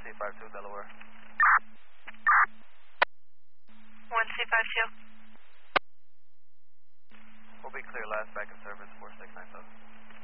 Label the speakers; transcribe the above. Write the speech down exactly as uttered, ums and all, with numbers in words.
Speaker 1: C five two, Delaware.
Speaker 2: one C five two.
Speaker 1: We'll be clear last back in service, four six nine seven.